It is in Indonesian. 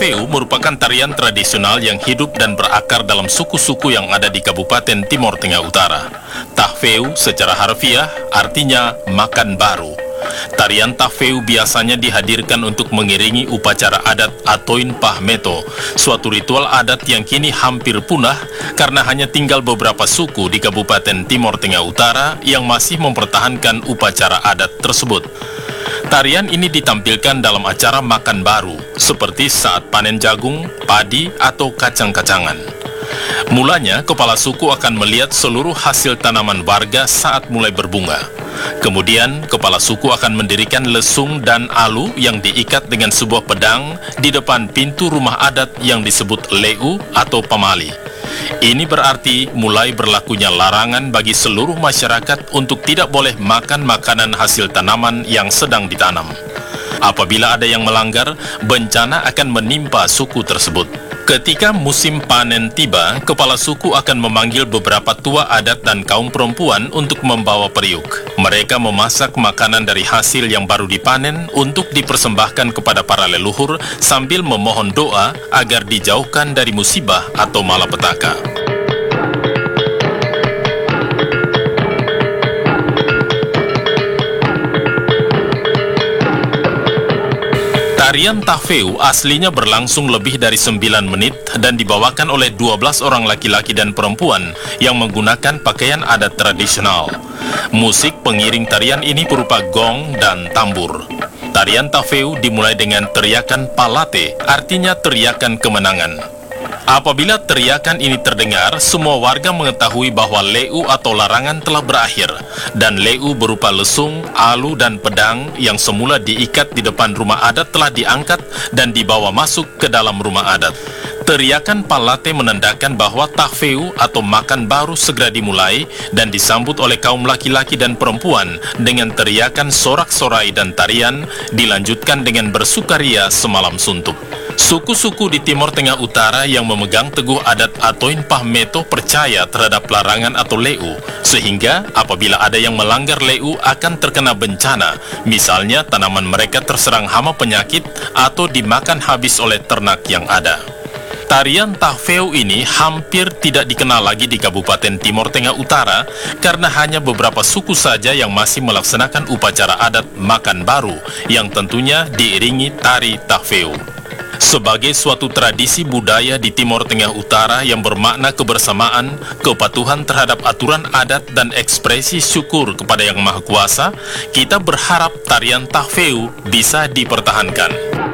Tahfeu merupakan tarian tradisional yang hidup dan berakar dalam suku-suku yang ada di Kabupaten Timor Tengah Utara. Tahfeu secara harfiah artinya makan baru. Tarian Tahfeu biasanya dihadirkan untuk mengiringi upacara adat Atoin Pahmeto, suatu ritual adat yang kini hampir punah karena hanya tinggal beberapa suku di Kabupaten Timor Tengah Utara yang masih mempertahankan upacara adat tersebut. Tarian ini ditampilkan dalam acara makan baru, seperti saat panen jagung, padi, atau kacang-kacangan. Mulanya, kepala suku akan melihat seluruh hasil tanaman warga saat mulai berbunga. Kemudian, kepala suku akan mendirikan lesung dan alu yang diikat dengan sebuah pedang di depan pintu rumah adat yang disebut leu atau pamali. Ini berarti mulai berlakunya larangan bagi seluruh masyarakat untuk tidak boleh makan makanan hasil tanaman yang sedang ditanam. Apabila ada yang melanggar, bencana akan menimpa suku tersebut. Ketika musim panen tiba, kepala suku akan memanggil beberapa tua adat dan kaum perempuan untuk membawa periuk. Mereka memasak makanan dari hasil yang baru dipanen untuk dipersembahkan kepada para leluhur sambil memohon doa agar dijauhkan dari musibah atau malapetaka. Tarian Tahfeu aslinya berlangsung lebih dari 9 menit dan dibawakan oleh 12 orang laki-laki dan perempuan yang menggunakan pakaian adat tradisional. Musik pengiring tarian ini berupa gong dan tambur. Tarian Tahfeu dimulai dengan teriakan palate, artinya teriakan kemenangan. Apabila teriakan ini terdengar, semua warga mengetahui bahwa leu atau larangan telah berakhir, dan leu berupa lesung, alu, dan pedang yang semula diikat di depan rumah adat telah diangkat dan dibawa masuk ke dalam rumah adat. Teriakan palate menandakan bahwa Tahfeu atau makan baru segera dimulai dan disambut oleh kaum laki-laki dan perempuan dengan teriakan sorak-sorai dan tarian, dilanjutkan dengan bersukaria semalam suntuk. Suku-suku di Timor Tengah Utara yang memegang teguh adat Atoin Pahmeto percaya terhadap larangan atau leu, sehingga apabila ada yang melanggar leu akan terkena bencana, misalnya tanaman mereka terserang hama penyakit atau dimakan habis oleh ternak yang ada. Tarian Tahfeu ini hampir tidak dikenal lagi di Kabupaten Timor Tengah Utara karena hanya beberapa suku saja yang masih melaksanakan upacara adat makan baru yang tentunya diiringi tari Tahfeu. Sebagai suatu tradisi budaya di Timor Tengah Utara yang bermakna kebersamaan, kepatuhan terhadap aturan adat dan ekspresi syukur kepada Yang Maha Kuasa, kita berharap tarian Tahfeu bisa dipertahankan.